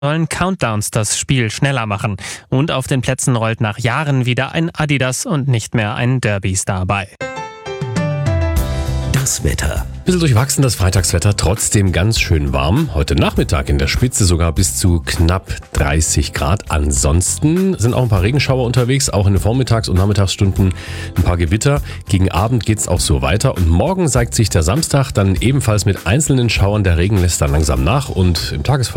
sollen Countdowns das Spiel schneller machen. Und auf den Plätzen rollt nach Jahren wieder ein Adidas und nicht mehr ein Derby-Star bei. Das Wetter. Bisschen durchwachsen das Freitagswetter, trotzdem ganz schön warm. Heute Nachmittag in der Spitze sogar bis zu knapp 30 Grad. Ansonsten sind auch ein paar Regenschauer unterwegs, auch in den Vormittags- und Nachmittagsstunden ein paar Gewitter. Gegen Abend geht's auch so weiter und morgen zeigt sich der Samstag dann ebenfalls mit einzelnen Schauern. Der Regen lässt dann langsam nach und im Tagesverlauf